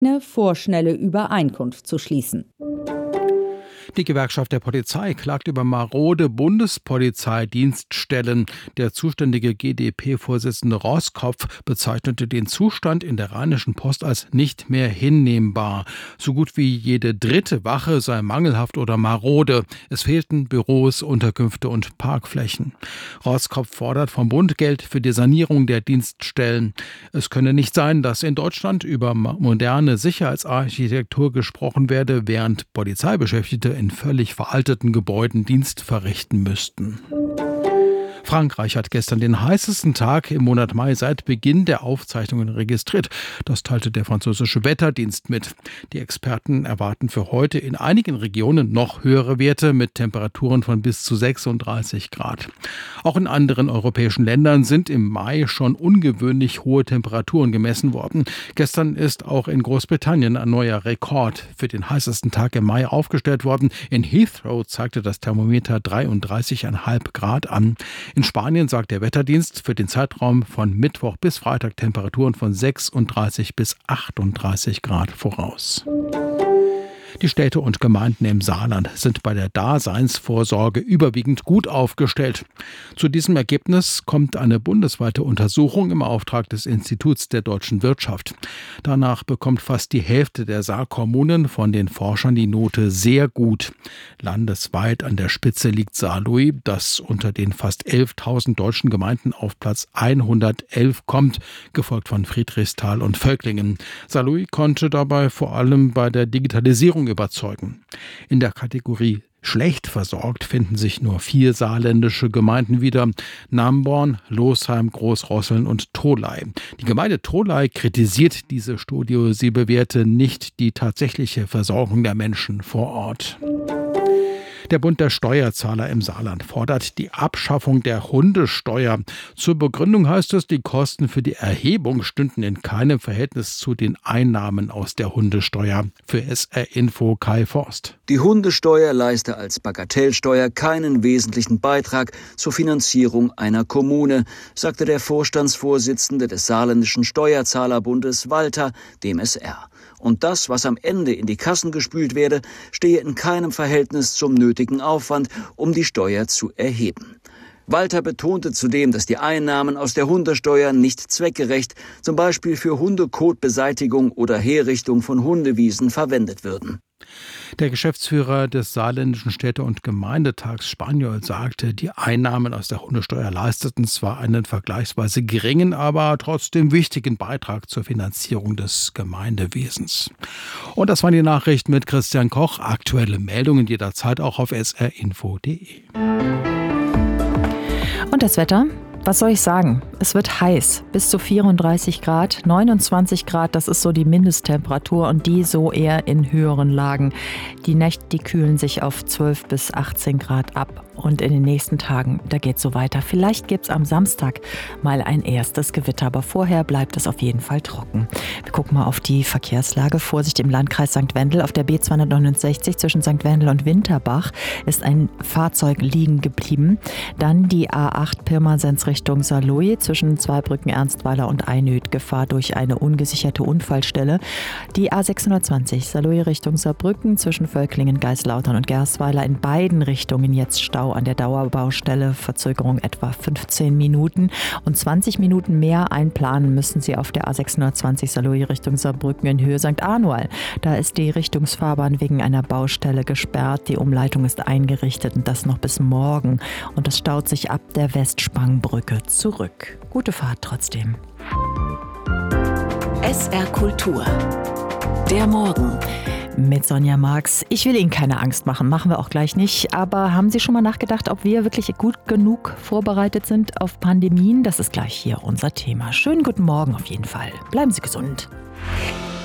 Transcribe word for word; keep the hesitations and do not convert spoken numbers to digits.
eine vorschnelle Übereinkunft zu schließen. Die Gewerkschaft der Polizei klagt über marode Bundespolizeidienststellen. Der zuständige G d P-Vorsitzende Roskopf bezeichnete den Zustand in der Rheinischen Post als nicht mehr hinnehmbar. So gut wie jede dritte Wache sei mangelhaft oder marode. Es fehlten Büros, Unterkünfte und Parkflächen. Roskopf fordert vom Bund Geld für die Sanierung der Dienststellen. Es könne nicht sein, dass in Deutschland über moderne Sicherheitsarchitektur gesprochen werde, während Polizeibeschäftigte in völlig veralteten Gebäuden Dienst verrichten müssten. Frankreich hat gestern den heißesten Tag im Monat Mai seit Beginn der Aufzeichnungen registriert. Das teilte der französische Wetterdienst mit. Die Experten erwarten für heute in einigen Regionen noch höhere Werte mit Temperaturen von bis zu sechsunddreißig Grad. Auch in anderen europäischen Ländern sind im Mai schon ungewöhnlich hohe Temperaturen gemessen worden. Gestern ist auch in Großbritannien ein neuer Rekord für den heißesten Tag im Mai aufgestellt worden. In Heathrow zeigte das Thermometer dreiunddreißig Komma fünf Grad an. In Spanien sagt der Wetterdienst für den Zeitraum von Mittwoch bis Freitag Temperaturen von sechsunddreißig bis achtunddreißig Grad voraus. Die Städte und Gemeinden im Saarland sind bei der Daseinsvorsorge überwiegend gut aufgestellt. Zu diesem Ergebnis kommt eine bundesweite Untersuchung im Auftrag des Instituts der deutschen Wirtschaft. Danach bekommt fast die Hälfte der Saarkommunen von den Forschern die Note sehr gut. Landesweit an der Spitze liegt Saarlouis, das unter den fast elftausend deutschen Gemeinden auf Platz hundertelf kommt, gefolgt von Friedrichsthal und Völklingen. Saarlouis konnte dabei vor allem bei der Digitalisierung überzeugen. In der Kategorie schlecht versorgt finden sich nur vier saarländische Gemeinden wieder: Namborn, Losheim, Großrosseln und Tholey. Die Gemeinde Tholey kritisiert diese Studie, sie bewerte nicht die tatsächliche Versorgung der Menschen vor Ort. Der Bund der Steuerzahler im Saarland fordert die Abschaffung der Hundesteuer. Zur Begründung heißt es, die Kosten für die Erhebung stünden in keinem Verhältnis zu den Einnahmen aus der Hundesteuer. Für S R Info Kai Forst. Die Hundesteuer leiste als Bagatellsteuer keinen wesentlichen Beitrag zur Finanzierung einer Kommune, sagte der Vorstandsvorsitzende des Saarländischen Steuerzahlerbundes Walter dem S R. Und das, was am Ende in die Kassen gespült werde, stehe in keinem Verhältnis zum nötigen Aufwand, um die Steuer zu erheben. Walter betonte zudem, dass die Einnahmen aus der Hundesteuer nicht zweckgerecht, zum Beispiel für Hundekotbeseitigung oder Herrichtung von Hundewiesen, verwendet würden. Der Geschäftsführer des Saarländischen Städte- und Gemeindetags Spaniol sagte, die Einnahmen aus der Hundesteuer leisteten zwar einen vergleichsweise geringen, aber trotzdem wichtigen Beitrag zur Finanzierung des Gemeindewesens. Und das waren die Nachrichten mit Christian Koch. Aktuelle Meldungen jederzeit auch auf s r info punkt d e. Und das Wetter? Was soll ich sagen? Es wird heiß, bis zu vierunddreißig Grad, neunundzwanzig Grad, das ist so die Mindesttemperatur und die so eher in höheren Lagen. Die Nächte, die kühlen sich auf zwölf bis achtzehn Grad ab und in den nächsten Tagen, da geht's so weiter. Vielleicht gibt's am Samstag mal ein erstes Gewitter, aber vorher bleibt es auf jeden Fall trocken. Wir gucken mal auf die Verkehrslage. Vorsicht im Landkreis Sankt Wendel. Auf der B zweihundertneunundsechzig zwischen Sankt Wendel und Winterbach ist ein Fahrzeug liegen geblieben. Dann die A acht Pirmasens Richtung Saarlouis zwischen Zweibrücken, Ernstweiler und Einöd. Gefahr durch eine ungesicherte Unfallstelle. Die A sechshundertzwanzig Saarlouis Richtung Saarbrücken zwischen Völklingen, Geislautern und Gersweiler. In beiden Richtungen jetzt Stau an der Dauerbaustelle. Verzögerung etwa fünfzehn Minuten. Und zwanzig Minuten mehr einplanen müssen Sie auf der A sechshundertzwanzig Saarlouis Richtung Saarbrücken in Höhe Sankt Anual. Da ist die Richtungsfahrbahn wegen einer Baustelle gesperrt. Die Umleitung ist eingerichtet und das noch bis morgen. Und es staut sich ab der Westspangenbrücke zurück. Gute Fahrt trotzdem. S R Kultur. Der Morgen. Mit Sonja Marx. Ich will Ihnen keine Angst machen, machen wir auch gleich nicht. Aber haben Sie schon mal nachgedacht, ob wir wirklich gut genug vorbereitet sind auf Pandemien? Das ist gleich hier unser Thema. Schönen guten Morgen auf jeden Fall. Bleiben Sie gesund.